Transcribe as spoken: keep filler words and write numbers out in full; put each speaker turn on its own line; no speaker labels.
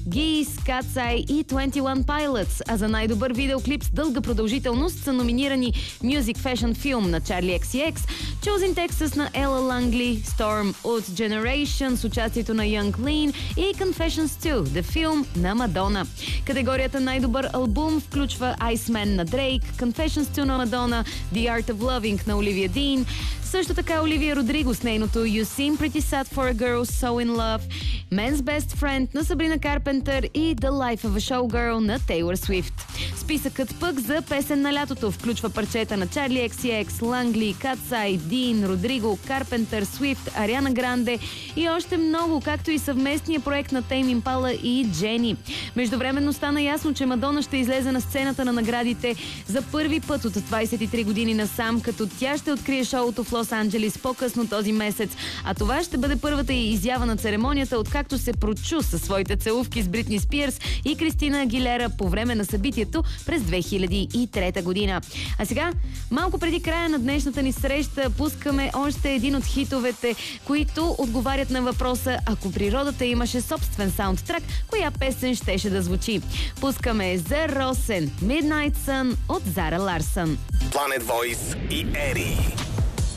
Geese, Cat's Eye и двайсет и едно Pilots. А за най-добър видеоклип с дълга продължителност са номинирани Music Fashion Film на Charli екс си екс, Choosing Texas на Ella Langley, Storm от Generation с участието на Young Lean и Confessions two, The Film на Мадона. Категорията най-добър албум включва Iceman на Drake, Confessions two на Мадона, The Art of Loving на Оливия Дин, също така Оливия Родриго с нейното You Seem Pretty Sad for a Girl, So in Love, Man's Best Friend на Сабрина Карпентър и The Life of a Showgirl на Taylor Swift. Списъкът пък за песен на лятото включва парчета на Charli екс си екс, Langley, Cat's Eye, Дин, Родриго, Карпентър, Swift, Ариана Гранде и още много, както и съвместния проект на Тейм Импала и Джени. Междувременно стана ясно, че Мадона ще излезе на сцената на наградите за първи път от двайсет и три години насам, като тя ще открие шоуто в Лос-Анджелис по-късно този месец. А това ще бъде първата й изява на церемонията, откакто се прочу със своите целувки с Бритни Спирс и Кристина Агилера по време на събитието през две хиляди и трета година. А сега, малко преди края на днешната ни среща, пускаме още един от хитовете, които отговарят на въпроса: ако природата имаше собствен саундтрак, коя песен щеше да звучи? Пускаме за Росен Midnight Sun от Зара Ларсън.
Planet Voice и Ери.